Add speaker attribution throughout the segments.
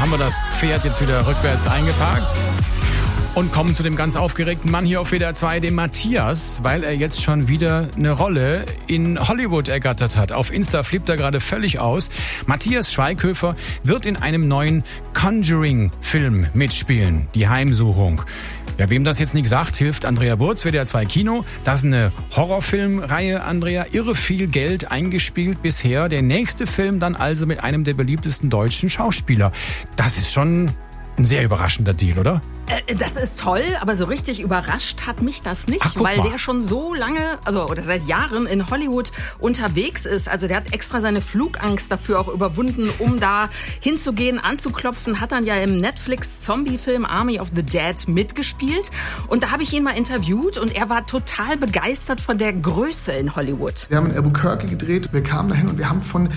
Speaker 1: haben wir das Pferd jetzt wieder rückwärts eingeparkt. Und kommen zu dem ganz aufgeregten Mann hier auf WDR 2, dem Matthias, weil er jetzt schon wieder eine Rolle in Hollywood ergattert hat. Auf Insta flippt er gerade völlig aus. Matthias Schweighöfer wird in einem neuen Conjuring-Film mitspielen, Die Heimsuchung. Ja, wem das jetzt nicht sagt, hilft Andrea Burz, WDR 2 Kino. Das ist eine Horrorfilmreihe, Andrea. Irre viel Geld eingespielt bisher. Der nächste Film dann also mit einem der beliebtesten deutschen Schauspieler. Das ist schon ein sehr überraschender Deal, oder?
Speaker 2: Das ist toll, aber so richtig überrascht hat mich das nicht, weil der schon so lange, oder seit Jahren in Hollywood unterwegs ist. Also der hat extra seine Flugangst dafür auch überwunden, um da hinzugehen, anzuklopfen. Hat dann ja im Netflix-Zombie-Film Army of the Dead mitgespielt. Und da habe ich ihn mal interviewt und er war total begeistert von der Größe in Hollywood.
Speaker 3: Wir haben in Albuquerque gedreht, wir kamen dahin und wir haben von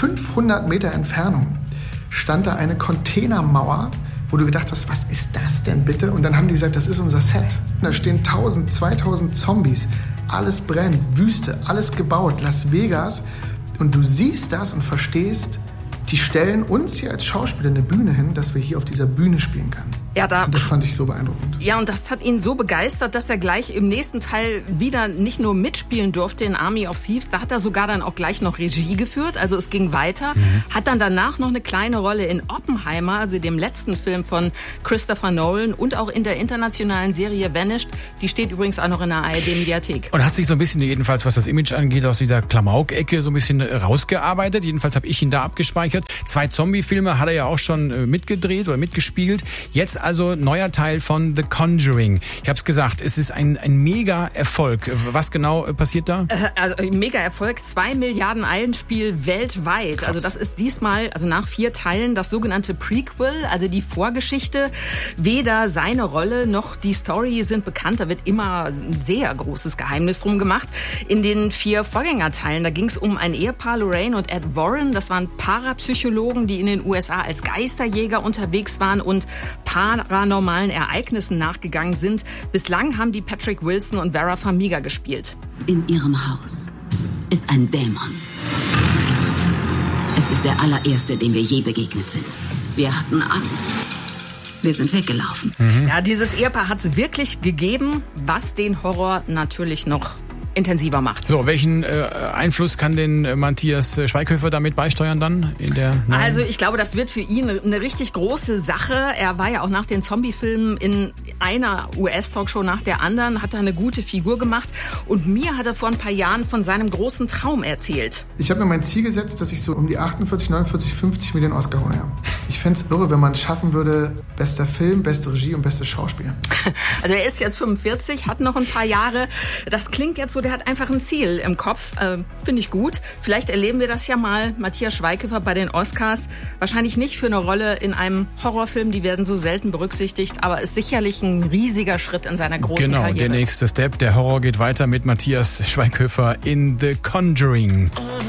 Speaker 3: 500 Meter Entfernung stand da eine Containermauer, wo du gedacht hast, was ist das denn bitte? Und dann haben die gesagt, das ist unser Set. Da stehen 1000, 2000 Zombies. Alles brennt, Wüste, alles gebaut, Las Vegas. Und du siehst das und verstehst, die stellen uns hier als Schauspieler eine Bühne hin, dass wir hier auf dieser Bühne spielen können.
Speaker 2: Ja,
Speaker 3: und das fand ich so beeindruckend.
Speaker 2: Ja, und das hat ihn so begeistert, dass er gleich im nächsten Teil wieder nicht nur mitspielen durfte in Army of Thieves, da hat er sogar dann auch gleich noch Regie geführt, also es ging weiter. Hat dann danach noch eine kleine Rolle in Oppenheimer, also dem letzten Film von Christopher Nolan und auch in der internationalen Serie Vanished. Die steht übrigens auch noch in der ARD-Mediathek.
Speaker 1: Und hat sich so ein bisschen, jedenfalls was das Image angeht, aus dieser Klamauk-Ecke so ein bisschen rausgearbeitet. Jedenfalls habe ich ihn da abgespeichert. 2 Zombie-Filme hat er ja auch schon mitgedreht oder mitgespielt. Jetzt also neuer Teil von The Conjuring. Ich habe es gesagt, es ist ein Mega-Erfolg. Was genau passiert da?
Speaker 2: Also Mega-Erfolg, 2 Milliarden Einspiel weltweit.
Speaker 1: Krass.
Speaker 2: Also das ist diesmal, also nach 4 Teilen, das sogenannte Prequel, also die Vorgeschichte. Weder seine Rolle noch die Story sind bekannt. Da wird immer ein sehr großes Geheimnis drum gemacht. In den 4 Vorgängerteilen, da ging es um ein Ehepaar, Lorraine und Ed Warren. Das waren Parapsychologen, die in den USA als Geisterjäger unterwegs waren und paranormalen Ereignissen nachgegangen sind. Bislang haben die Patrick Wilson und Vera Farmiga gespielt.
Speaker 4: In ihrem Haus ist ein Dämon. Es ist der allererste, dem wir je begegnet sind. Wir hatten Angst. Wir sind weggelaufen.
Speaker 2: Ja, dieses Ehepaar hat es wirklich gegeben, was den Horror natürlich noch intensiver macht.
Speaker 1: So, welchen Einfluss kann denn Matthias Schweighöfer damit beisteuern dann in der neuen?
Speaker 2: Also ich glaube, das wird für ihn eine richtig große Sache. Er war ja auch nach den Zombie-Filmen in einer US-Talkshow nach der anderen, hat da eine gute Figur gemacht und mir hat er vor ein paar Jahren von seinem großen Traum erzählt.
Speaker 3: Ich habe mir mein Ziel gesetzt, dass ich so um die 48, 49, 50 Millionen Oscar hole. Ich fände es irre, wenn man es schaffen würde, bester Film, beste Regie und bestes Schauspiel.
Speaker 2: Also er ist jetzt 45, hat noch ein paar Jahre. Das klingt jetzt so, der hat einfach ein Ziel im Kopf. Finde ich gut. Vielleicht erleben wir das ja mal. Matthias Schweighöfer bei den Oscars. Wahrscheinlich nicht für eine Rolle in einem Horrorfilm. Die werden so selten berücksichtigt. Aber ist sicherlich ein riesiger Schritt in seiner großen Karriere.
Speaker 1: Genau, der nächste Step. Der Horror geht weiter mit Matthias Schweighöfer in The Conjuring.